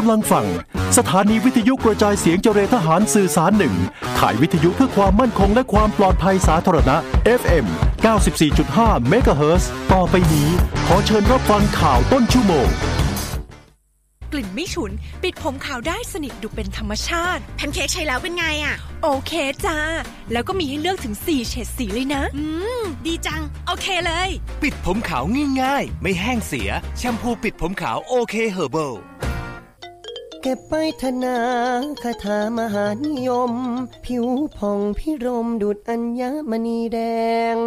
ำลังฟังสถานีวิทยุกระจายเสียงเจรทหารสื่อสาร1ข่ายวิทยุเพื่อความมั่นคงและความปลอดภัยสาธารณะ FM 94.5 เมกะเฮิรตซ์ต่อไปนี้ขอเชิญรับฟังข่าวต้นชั่วโมงกลิ่นไม่ฉุนปิดผมขาวได้สนิทดูเป็นธรรมชาติแพนเค้กใช้แล้วเป็นไงอ่ะโอเคจ้าแล้วก็มีให้เลือกถึง4เฉดสีเลยนะดีจังโอเคเลยปิดผมขาวง่ายๆไม่แห้งเสียแชมพูปิดผมขาวโอเคเฮอร์เบิลเก็บไปธนาคาถามหานิยมผิวผ่องพิรมดุจอัญมณีแดง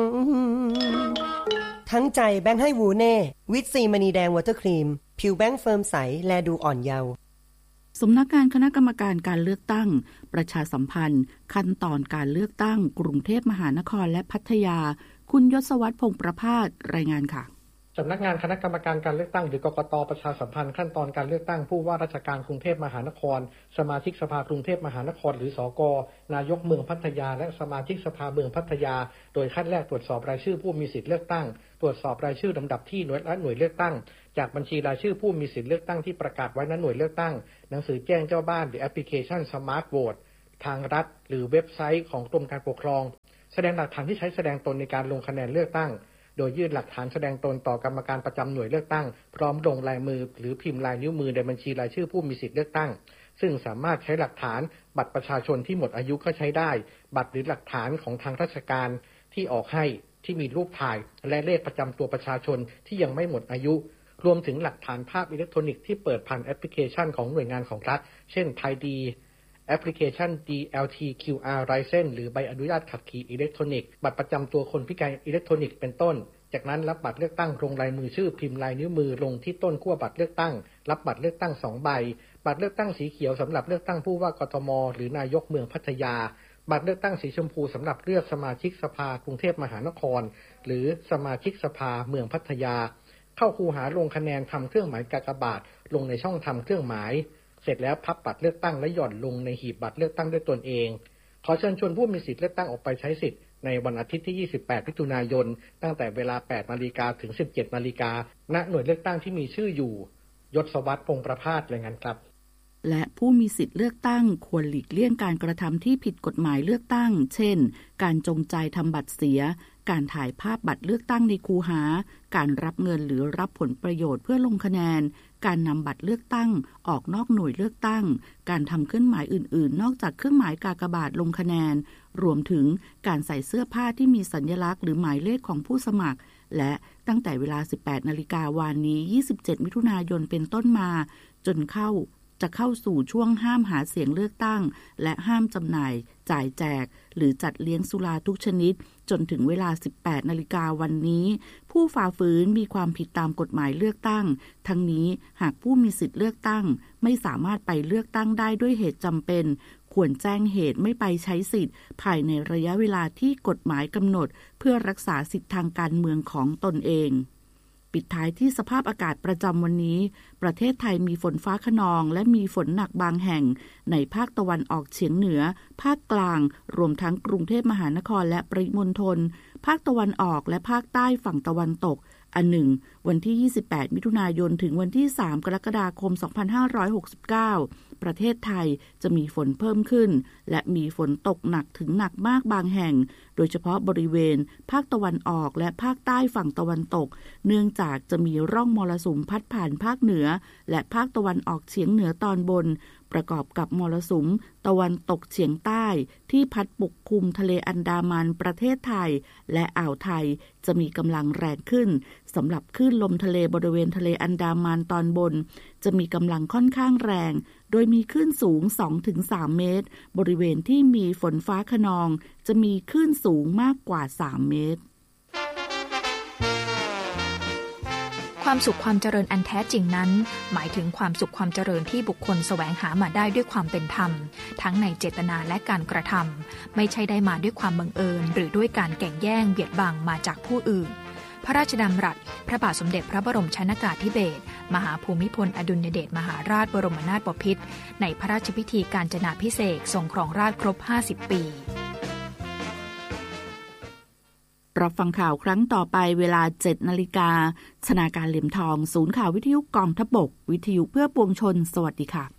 ทั้งใจแบงค์ให้วูเน่วิตซีมณีแดงวอเตอร์ครีมผิวแบงค์เฟิร์มใสแลดูอ่อนเยาว์สำนักงานคณะกรรมการการเลือกตั้งประชาสัมพันธ์ขั้นตอนการเลือกตั้งกรุงเทพมหานครและพัทยาคุณยศวรรษ พงษ์ประภาสรายงานค่ะสำนักงานคณะกรรมการการเลือกตั้งหรือกกต.ประชาสัมพันธ์ขั้นตอนการเลือกตั้งผู้ว่าราชการกรุงเทพมหานครสมาชิกสภากรุงเทพมหานครหรือสก.นายกเมืองพัทยาและสมาชิกสภาเมืองพัทยาโดยขั้นแรกตรวจสอบรายชื่อผู้มีสิทธิเลือกตั้งตรวจสอบรายชื่อลำดับที่หน่วยเลือกตั้งจากบัญชีรายชื่อผู้มีสิทธิเลือกตั้งที่ประกาศไว้ณหน่วยเลือกตั้งหนังสือแจ้งเจ้าบ้านหรือแอปพลิเคชันสมาร์ทโหวตทางรัฐหรือเว็บไซต์ของกรมการปกครองแสดงหลักฐานที่ใช้แสดงตนในการลงคะแนนเลือกตั้งโดยยื่นหลักฐานแสดงตนต่อกรรมการประจำหน่วยเลือกตั้งพร้อมลงลายมือหรือพิมพ์ลายนิ้วมือในบัญชีรายชื่อผู้มีสิทธิเลือกตั้งซึ่งสามารถใช้หลักฐานบัตรประชาชนที่หมดอายุก็ใช้ได้บัตรหรือหลักฐานของทางราชการที่ออกให้ที่มีรูปถ่ายและเลขประจำตัวประชาชนที่ยังไม่หมดอายุรวมถึงหลักฐานภาพอิเล็กทรอนิกส์ที่เปิดผ่านแอปพลิเคชันของหน่วยงานของรัฐเช่น ThaiD แอปพลิเคชัน DLT QR License หรือใบอนุญาตขับขี่อิเล็กทรอนิกส์บัตรประจำตัวคนพิการอิเล็กทรอนิกส์เป็นต้นจากนั้นรับบัตรเลือกตั้งลงลายมือชื่อพิมพ์ลายนิ้วมือลงที่ต้นขั้วบัตรเลือกตั้งรับบัตรเลือกตั้ง2ใบบัตรเลือกตั้งสีเขียวสำหรับเลือกตั้งผู้ว่ากทมหรือนายกเมืองพัทยาบัตรเลือกตั้งสีชมพูสำหรับเลือกสมาชิกสภากรุงเทพมหานครหรือสมาชิกสภาเมืองพัทยาเข้าคูหาลงคะแนนทำเครื่องหมายกากบาทลงในช่องทำเครื่องหมายเสร็จแล้วพับบัตรเลือกตั้งและหย่อนลงในหีบบัตรเลือกตั้งด้วยตนเองขอเชิญชวนผู้มีสิทธิเลือกตั้งออกไปใช้สิทธิ์ในวันอาทิตย์ที่28มิถุนายนตั้งแต่เวลา 8:00 นถึง 17:00 นณหน่วยเลือกตั้งที่มีชื่ออยู่ยศวรรษ พงษ์ประภาสรายงานครับและผู้มีสิทธิเลือกตั้งควรหลีกเลี่ยงการกระทำที่ผิดกฎหมายเลือกตั้งเช่นการจงใจทำบัตรเสียการถ่ายภาพบัตรเลือกตั้งในคูหาการรับเงินหรือรับผลประโยชน์เพื่อลงคะแนนการนำบัตรเลือกตั้งออกนอกหน่วยเลือกตั้งการทำเครื่องหมายอื่นๆนอกจากเครื่องหมายกากบาทลงคะแนนรวมถึงการใส่เสื้อผ้าที่มีสัญลักษณ์หรือหมายเลขของผู้สมัครและตั้งแต่เวลา 18:00 น.วันนี้27มิถุนายนเป็นต้นมาจนจะเข้าสู่ช่วงห้ามหาเสียงเลือกตั้งและห้ามจำหน่ายจ่ายแจกหรือจัดเลี้ยงสุราทุกชนิดจนถึงเวลา 18:00 น.วันนี้ผู้ฝ่าฝืนมีความผิดตามกฎหมายเลือกตั้งทั้งนี้หากผู้มีสิทธิเลือกตั้งไม่สามารถไปเลือกตั้งได้ด้วยเหตุจำเป็นควรแจ้งเหตุไม่ไปใช้สิทธิ์ภายในระยะเวลาที่กฎหมายกำหนดเพื่อรักษาสิทธิทางการเมืองของตนเองปิดท้ายที่สภาพอากาศประจำวันนี้ประเทศไทยมีฝนฟ้าคะนองและมีฝนหนักบางแห่งในภาคตะวันออกเฉียงเหนือภาคกลางรวมทั้งกรุงเทพมหานครและปริมณฑลภาคตะวันออกและภาคใต้ฝั่งตะวันตกอันหนึ่งวันที่28มิถุนายนถึงวันที่3กรกฎาคม2569ประเทศไทยจะมีฝนเพิ่มขึ้นและมีฝนตกหนักถึงหนักมากบางแห่งโดยเฉพาะบริเวณภาคตะวันออกและภาคใต้ฝั่งตะวันตกเนื่องจากจะมีร่องมรสุมพัดผ่านภาคเหนือและภาคตะวันออกเฉียงเหนือตอนบนประกอบกับมรสุมตะวันตกเฉียงใต้ที่พัดปกคลุมทะเลอันดามันประเทศไทยและอ่าวไทยจะมีกำลังแรงขึ้นสำหรับคลื่นลมทะเลบริเวณทะเลอันดามันตอนบนจะมีกำลังค่อนข้างแรงโดยมีคลื่นสูง 2-3 เมตรบริเวณที่มีฝนฟ้าคะนองจะมีคลื่นสูงมากกว่า3เมตรความสุขความเจริญอันแท้จริงนั้นหมายถึงความสุขความเจริญที่บุคคลแสวงหามาได้ด้วยความเป็นธรรมทั้งในเจตนาและการกระทำไม่ใช่ได้มาด้วยความบังเอิญหรือด้วยการแข่งแย่งเบียดบังมาจากผู้อื่นพระราชดำรัสพระบาทสมเด็จพระบรมชนกาธิเบศรมหาภูมิพลอดุลยเดชมหาราชบรมนาถบพิตรในพระราชพิธีกาญจนาภิเษกทรงครองราชย์ครบ50 ปีรับฟังข่าวครั้งต่อไปเวลา 7 นาฬิกา ชนาการเหลี่ยมทอง ศูนย์ข่าววิทยุกองทพบก วิทยุเพื่อปวงชน สวัสดีค่ะ